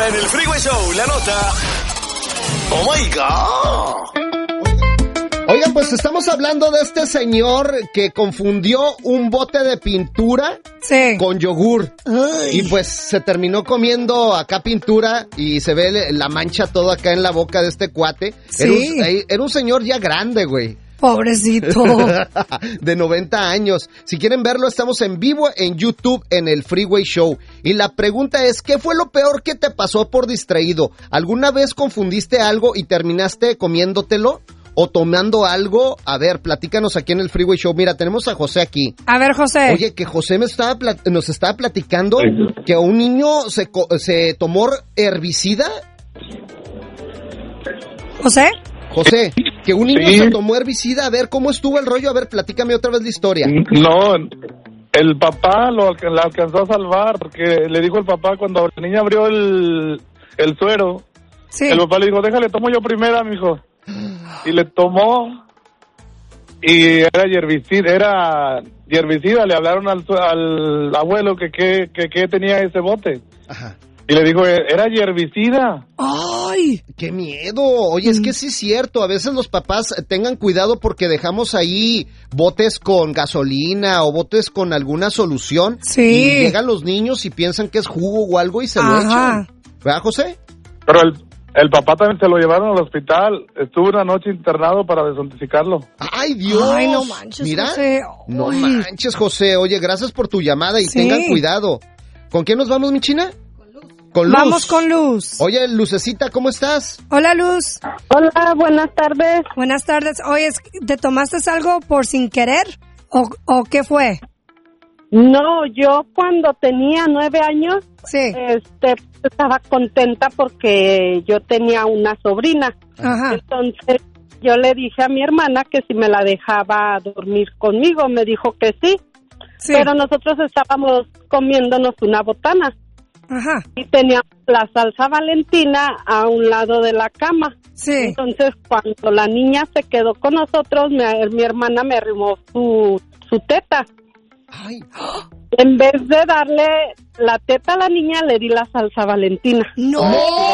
Ahora en el Freeway Show, la nota. Oh my God. Oigan, pues estamos hablando de este señor que confundió un bote de pintura con yogur. Ay. Y pues se terminó comiendo acá pintura y se ve la mancha todo acá en la boca de este cuate. Sí. Era un señor ya grande, güey. Pobrecito. De 90 años. Si quieren verlo, estamos en vivo en YouTube en el Freeway Show. Y la pregunta es, ¿qué fue lo peor que te pasó por distraído? ¿Alguna vez confundiste algo y terminaste comiéndotelo? ¿O tomando algo? A ver, platícanos aquí en el Freeway Show. Mira, tenemos a José aquí. A ver, José. Oye, que José nos estaba platicando que un niño se tomó herbicida. ¿José? José, que un niño se tomó herbicida. A ver, ¿cómo estuvo el rollo? A ver, platícame otra vez la historia. No, el papá la alcanzó a salvar, porque le dijo el papá cuando la niña abrió el suero. Sí. El papá le dijo, déjale, tomo yo primera, mijo. Y le tomó y era herbicida, le hablaron al abuelo que tenía ese bote. Ajá. Y le dijo, era herbicida. ¡Ay! ¡Qué miedo! Oye, es que sí es cierto, a veces los papás tengan cuidado porque dejamos ahí botes con gasolina o botes con alguna solución. Sí. Y llegan los niños y piensan que es jugo o algo y se lo echan. ¿Verdad, José? Pero el papá también se lo llevaron al hospital. Estuvo una noche internado para desintoxicarlo. ¡Ay, Dios! ¡Ay, no manches, mira, José! No manches, José. Oye, gracias por tu llamada y tengan cuidado. ¿Con quién nos vamos, mi china? Con Luz. Vamos con Luz. Oye, Lucecita, ¿cómo estás? Hola, Luz. Hola, buenas tardes. Buenas tardes. Oye, ¿te tomaste algo por sin querer? ¿O qué fue? No, yo cuando tenía 9 años, estaba contenta porque yo tenía una sobrina. Ajá. Entonces, yo le dije a mi hermana que si me la dejaba dormir conmigo. Me dijo que sí. Pero nosotros estábamos comiéndonos una botana. Ajá. Y teníamos la salsa Valentina a un lado de la cama. Sí. Entonces, cuando la niña se quedó con nosotros, mi hermana me arrimó su teta. Ay. En vez de darle la teta a la niña, le di la salsa Valentina. ¡No!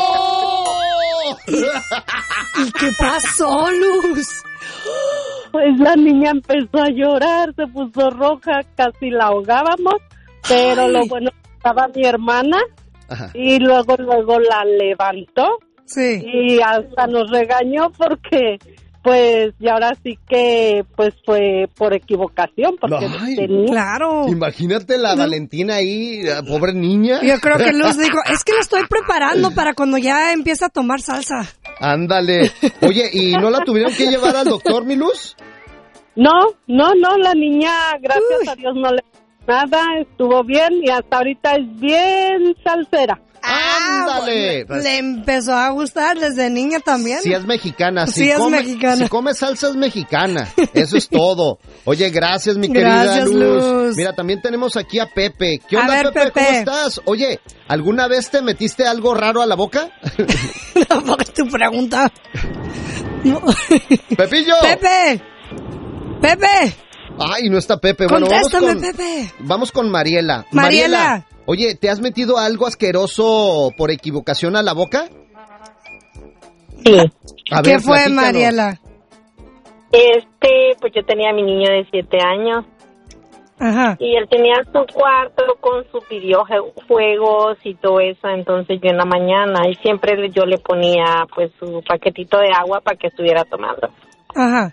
¿Y qué pasó, Luz? Pues la niña empezó a llorar, se puso roja, casi la ahogábamos, pero lo bueno estaba mi hermana. Ajá. Y luego la levantó. Sí. Y hasta nos regañó porque pues y ahora sí que pues fue por equivocación porque tenía... Claro. Imagínate la Valentina ahí, la pobre niña. Yo creo que Luz dijo, es que la estoy preparando para cuando ya empiece a tomar salsa. Ándale. Oye, ¿y no la tuvieron que llevar al doctor, mi Luz? No, la niña, gracias a Dios, no le nada, estuvo bien y hasta ahorita es bien salsera. ¡Ándale! Bueno, le empezó a gustar desde niña también. Sí es mexicana. Sí es mexicana. Si come salsa es mexicana. Eso es todo. Oye, gracias, mi querida Luz. Mira, también tenemos aquí a Pepe. ¿Qué onda, Pepe? ¿Cómo estás? Oye, ¿alguna vez te metiste algo raro a la boca? No, es tu pregunta. No. ¡Pepillo! ¡Pepe! Ay, no está Pepe. Bueno, Pepe. Vamos con Mariela. Mariela. Oye, ¿te has metido algo asqueroso por equivocación a la boca? Sí. A ver, ¿qué fue, platícanos. Mariela? Pues yo tenía a mi niño de 7 años. Ajá. Y él tenía su cuarto con su videojuegos y todo eso. Entonces yo en la mañana y siempre yo le ponía pues su paquetito de agua para que estuviera tomando. Ajá.